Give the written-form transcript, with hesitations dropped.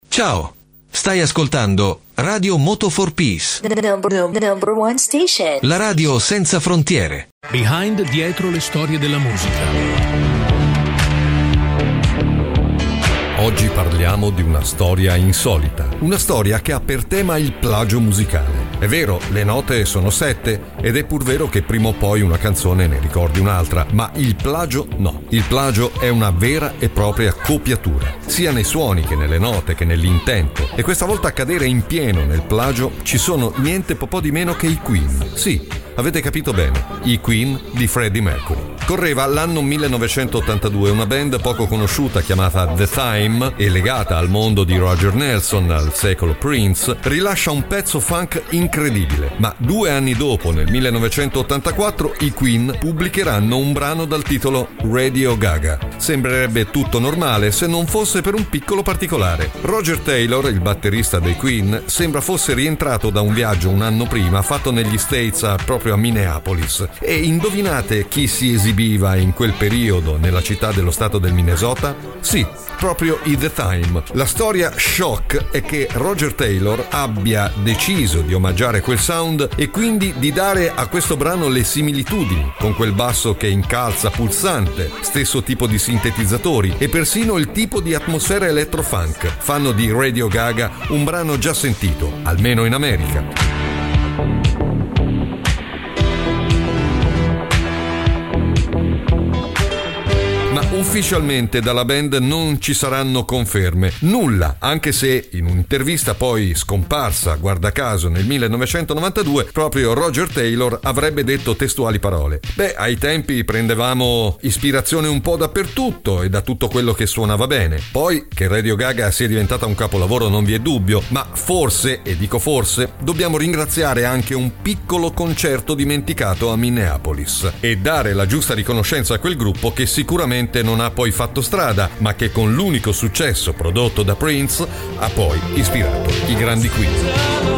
Ciao, stai ascoltando Radio Moto for Peace, the number one station. la radio senza frontiere. Dietro le storie della musica. Oggi parliamo di una storia insolita, una storia che ha per tema il plagio musicale. È vero, le note sono 7 ed è pur vero che prima o poi una canzone ne ricordi un'altra, ma il plagio no. Il plagio è una vera e propria copiatura, sia nei suoni che nelle note che nell'intento. E questa volta a cadere in pieno nel plagio ci sono niente po' di meno che i Queen. Sì, avete capito bene, i Queen di Freddie Mercury. Correva l'anno 1982, una band poco conosciuta chiamata The Time e legata al mondo di Roger Nelson, al secolo Prince, rilascia un pezzo funk incredibile. Ma 2 anni dopo, nel 1984, i Queen pubblicheranno un brano dal titolo Radio Gaga. Sembrerebbe tutto normale se non fosse per un piccolo particolare. Roger Taylor, il batterista dei Queen, sembra fosse rientrato da un viaggio un anno prima fatto negli States, proprio a Minneapolis. E indovinate chi si esibiva in quel periodo nella città dello stato del Minnesota? Sì, proprio i The Time. La storia shock è che Roger Taylor abbia deciso di omaggiare quel sound e quindi di dare a questo brano le similitudini con quel basso che incalza pulsante, stesso tipo di sintetizzatori e persino il tipo di atmosfera elettrofunk. Fanno di Radio Gaga un brano già sentito, almeno in America. Ufficialmente dalla band non ci saranno conferme, nulla, anche se in un'intervista poi scomparsa, guarda caso, nel 1992, proprio Roger Taylor avrebbe detto testuali parole: beh, ai tempi prendevamo ispirazione un po' dappertutto e da tutto quello che suonava bene. Poi che Radio Gaga sia diventata un capolavoro non vi è dubbio, ma forse, e dico forse, dobbiamo ringraziare anche un piccolo concerto dimenticato a Minneapolis e dare la giusta riconoscenza a quel gruppo che sicuramente non ha poi fatto strada, ma che con l'unico successo prodotto da Prince ha poi ispirato i grandi Queen.